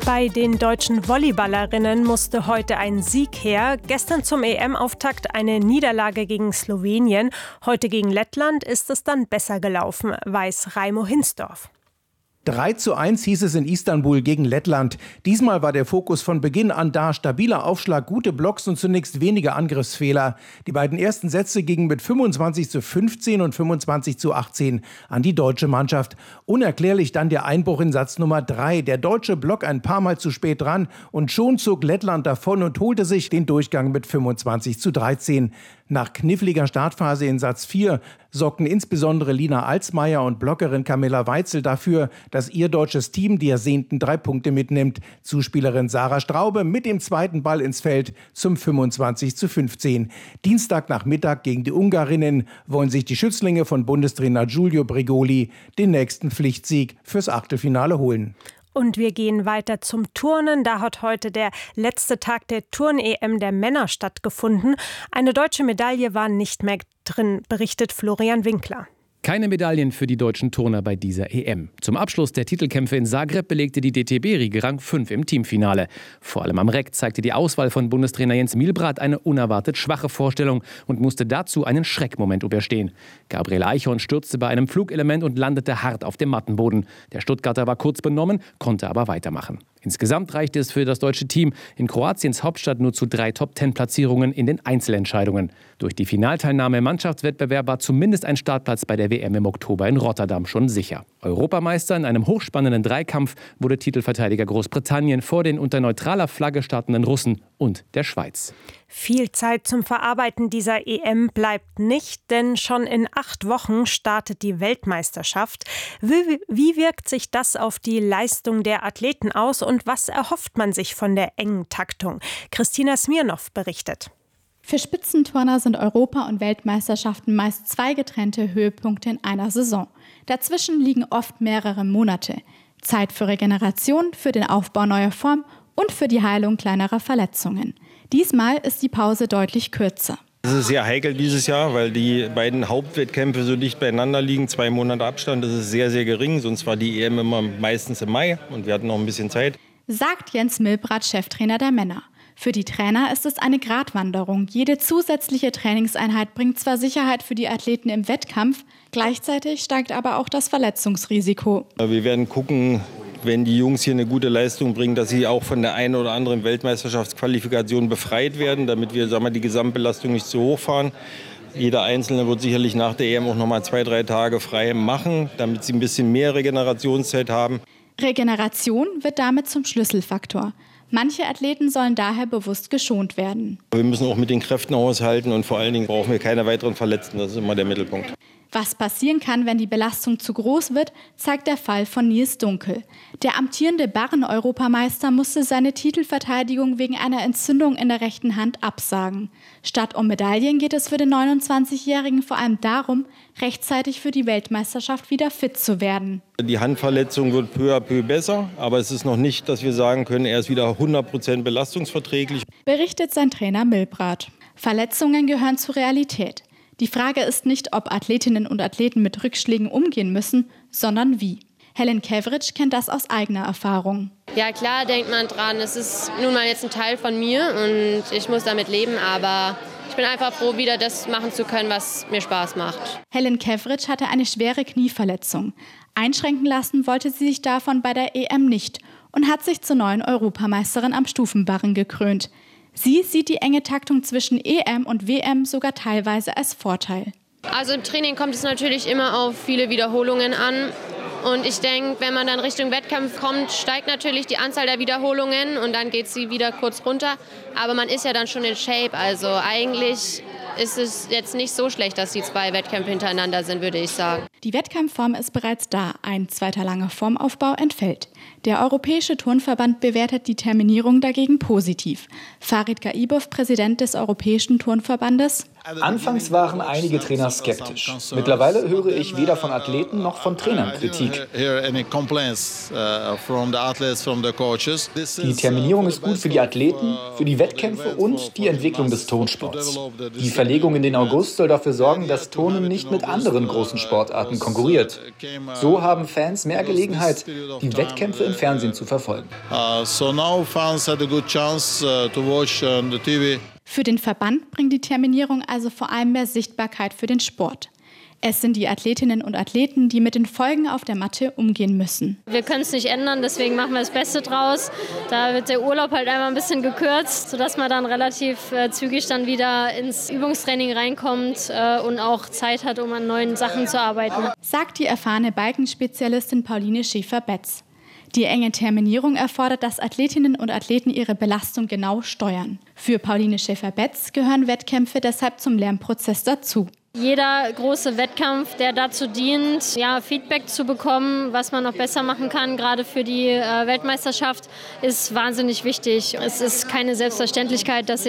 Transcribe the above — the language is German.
Bei den deutschen Volleyballerinnen musste heute ein Sieg her. Gestern zum EM-Auftakt eine Niederlage gegen Slowenien. Heute gegen Lettland ist es dann besser gelaufen, weiß Raimo Hinsdorf. 3:1 hieß es in Istanbul gegen Lettland. Diesmal war der Fokus von Beginn an da. Stabiler Aufschlag, gute Blocks und zunächst wenige Angriffsfehler. Die beiden ersten Sätze gingen mit 25:15 und 25:18 an die deutsche Mannschaft. Unerklärlich dann der Einbruch in Satz Nummer 3. Der deutsche Block ein paar Mal zu spät dran und schon zog Lettland davon und holte sich den Durchgang mit 25:13. Nach kniffliger Startphase in Satz 4 sorgten insbesondere Lina Alsmeier und Blockerin Camilla Weitzel dafür, dass ihr deutsches Team die ersehnten 3 Punkte mitnimmt. Zuspielerin Sarah Straube mit dem zweiten Ball ins Feld zum 25:15. Dienstagnachmittag gegen die Ungarinnen wollen sich die Schützlinge von Bundestrainer Giulio Brigoli den nächsten Pflichtsieg fürs Achtelfinale holen. Und wir gehen weiter zum Turnen. Da hat heute der letzte Tag der Turn-EM der Männer stattgefunden. Eine deutsche Medaille war nicht mehr drin, berichtet Florian Winkler. Keine Medaillen für die deutschen Turner bei dieser EM. Zum Abschluss der Titelkämpfe in Zagreb belegte die DTB-Riege Rang 5 im Teamfinale. Vor allem am Reck zeigte die Auswahl von Bundestrainer Jens Mielbrath eine unerwartet schwache Vorstellung und musste dazu einen Schreckmoment überstehen. Gabriel Eichhorn stürzte bei einem Flugelement und landete hart auf dem Mattenboden. Der Stuttgarter war kurz benommen, konnte aber weitermachen. Insgesamt reichte es für das deutsche Team in Kroatiens Hauptstadt nur zu 3 Top-10-Platzierungen in den Einzelentscheidungen. Durch die Finalteilnahme im Mannschaftswettbewerb war zumindest ein Startplatz bei der WM im Oktober in Rotterdam schon sicher. Europameister in einem hochspannenden Dreikampf wurde Titelverteidiger Großbritannien vor den unter neutraler Flagge startenden Russen und der Schweiz. Viel Zeit zum Verarbeiten dieser EM bleibt nicht, denn schon in 8 Wochen startet die Weltmeisterschaft. Wie wirkt sich das auf die Leistung der Athleten aus und was erhofft man sich von der engen Taktung? Christina Smirnow berichtet. Für Spitzenturner sind Europa- und Weltmeisterschaften meist 2 getrennte Höhepunkte in einer Saison. Dazwischen liegen oft mehrere Monate. Zeit für Regeneration, für den Aufbau neuer Form und für die Heilung kleinerer Verletzungen. Diesmal ist die Pause deutlich kürzer. Es ist sehr heikel dieses Jahr, weil die beiden Hauptwettkämpfe so dicht beieinander liegen. 2 Monate Abstand, das ist sehr, sehr gering. Sonst war die EM immer meistens im Mai und wir hatten noch ein bisschen Zeit. Sagt Jens Mielbrath, Cheftrainer der Männer. Für die Trainer ist es eine Gratwanderung. Jede zusätzliche Trainingseinheit bringt zwar Sicherheit für die Athleten im Wettkampf, gleichzeitig steigt aber auch das Verletzungsrisiko. Wir werden gucken, wenn die Jungs hier eine gute Leistung bringen, dass sie auch von der einen oder anderen Weltmeisterschaftsqualifikation befreit werden, damit wir die Gesamtbelastung nicht zu hoch fahren. Jeder Einzelne wird sicherlich nach der EM auch noch mal 2-3 Tage frei machen, damit sie ein bisschen mehr Regenerationszeit haben. Regeneration wird damit zum Schlüsselfaktor. Manche Athleten sollen daher bewusst geschont werden. Wir müssen auch mit den Kräften haushalten und vor allen Dingen brauchen wir keine weiteren Verletzten. Das ist immer der Mittelpunkt. Was passieren kann, wenn die Belastung zu groß wird, zeigt der Fall von Nils Dunkel. Der amtierende Barren-Europameister musste seine Titelverteidigung wegen einer Entzündung in der rechten Hand absagen. Statt um Medaillen geht es für den 29-Jährigen vor allem darum, rechtzeitig für die Weltmeisterschaft wieder fit zu werden. Die Handverletzung wird peu à peu besser, aber es ist noch nicht, dass wir sagen können, er ist wieder 100% belastungsverträglich. Berichtet sein Trainer Mielbrath. Verletzungen gehören zur Realität. Die Frage ist nicht, ob Athletinnen und Athleten mit Rückschlägen umgehen müssen, sondern wie. Helen Kevric kennt das aus eigener Erfahrung. Ja, klar denkt man dran, es ist nun mal jetzt ein Teil von mir und ich muss damit leben, aber ich bin einfach froh, wieder das machen zu können, was mir Spaß macht. Helen Kevric hatte eine schwere Knieverletzung. Einschränken lassen wollte sie sich davon bei der EM nicht und hat sich zur neuen Europameisterin am Stufenbarren gekrönt. Sie sieht die enge Taktung zwischen EM und WM sogar teilweise als Vorteil. Also im Training kommt es natürlich immer auf viele Wiederholungen an. Und ich denke, wenn man dann Richtung Wettkampf kommt, steigt natürlich die Anzahl der Wiederholungen und dann geht sie wieder kurz runter. Aber man ist ja dann schon in Shape. Also eigentlich ist es jetzt nicht so schlecht, dass die 2 Wettkämpfe hintereinander sind, würde ich sagen. Die Wettkampfform ist bereits da. Ein 2. langer Formaufbau entfällt. Der Europäische Turnverband bewertet die Terminierung dagegen positiv. Farid Gaibov, Präsident des Europäischen Turnverbandes: Anfangs waren einige Trainer skeptisch. Mittlerweile höre ich weder von Athleten noch von Trainern Kritik. Die Terminierung ist gut für die Athleten, für die Wettkämpfe und die Entwicklung des Turnsports. Die Verlegung in den August soll dafür sorgen, dass Turnen nicht mit anderen großen Sportarten Wettkämpfen konkurriert. So haben Fans mehr Gelegenheit, die Wettkämpfe im Fernsehen zu verfolgen. Für den Verband bringt die Terminierung also vor allem mehr Sichtbarkeit für den Sport. Es sind die Athletinnen und Athleten, die mit den Folgen auf der Matte umgehen müssen. Wir können es nicht ändern, deswegen machen wir das Beste draus. Da wird der Urlaub halt einmal ein bisschen gekürzt, sodass man dann relativ zügig dann wieder ins Übungstraining reinkommt und auch Zeit hat, um an neuen Sachen zu arbeiten. Sagt die erfahrene Balkenspezialistin Pauline Schäfer-Betz. Die enge Terminierung erfordert, dass Athletinnen und Athleten ihre Belastung genau steuern. Für Pauline Schäfer-Betz gehören Wettkämpfe deshalb zum Lernprozess dazu. Jeder große Wettkampf, der dazu dient, Feedback zu bekommen, was man noch besser machen kann, gerade für die Weltmeisterschaft, ist wahnsinnig wichtig. Es ist keine Selbstverständlichkeit, dass